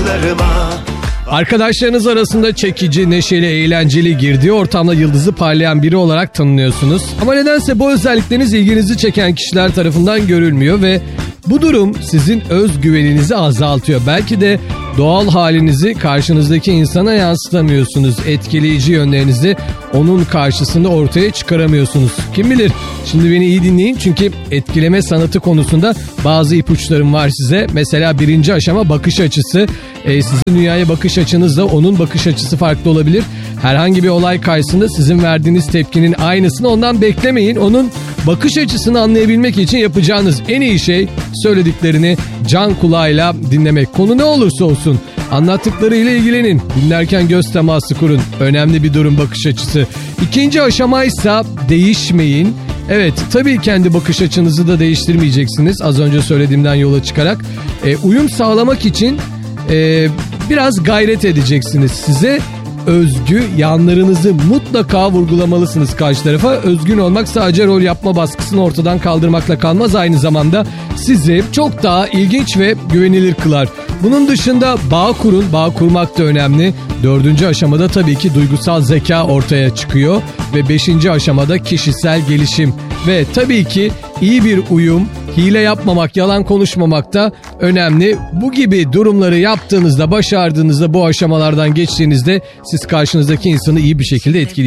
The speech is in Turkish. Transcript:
yanlarıma. Arkadaşlarınız arasında çekici, neşeli, eğlenceli, girdiği ortamda yıldızı parlayan biri olarak tanınıyorsunuz. Ama nedense bu özellikleriniz ilginizi çeken kişiler tarafından görülmüyor ve bu durum sizin özgüveninizi azaltıyor. Belki de doğal halinizi karşınızdaki insana yansıtamıyorsunuz. Etkileyici yönlerinizi onun karşısında ortaya çıkaramıyorsunuz. Kim bilir? Şimdi beni iyi dinleyin çünkü etkileme sanatı konusunda bazı ipuçlarım var size. Mesela 1. aşama bakış açısı. Sizin dünyaya bakış açınızla onun bakış açısı farklı olabilir. Herhangi bir olay karşısında sizin verdiğiniz tepkinin aynısını ondan beklemeyin. Onun bakış açısını anlayabilmek için yapacağınız en iyi şey söylediklerini can kulağıyla dinlemek. Konu ne olursa olsun anlattıklarıyla ilgilenin. Dinlerken göz teması kurun. Önemli bir durum bakış açısı. 2. aşamaysa değişmeyin. Evet, tabii kendi bakış açınızı da değiştirmeyeceksiniz. Az önce söylediğimden yola çıkarak. Uyum sağlamak için biraz gayret edeceksiniz. Size özgü yanlarınızı mutlaka vurgulamalısınız karşı tarafa. Özgün olmak sadece rol yapma baskısını ortadan kaldırmakla kalmaz. Aynı zamanda sizi çok daha ilginç ve güvenilir kılar. Bunun dışında bağ kurun. Bağ kurmak da önemli. 4. aşamada tabii ki duygusal zeka ortaya çıkıyor. Ve 5. aşamada kişisel gelişim. Ve tabii ki iyi bir uyum, hile yapmamak, yalan konuşmamak da önemli. Bu gibi durumları yaptığınızda, başardığınızda, bu aşamalardan geçtiğinizde siz karşınızdaki insanı iyi bir şekilde etkileyebilirsiniz.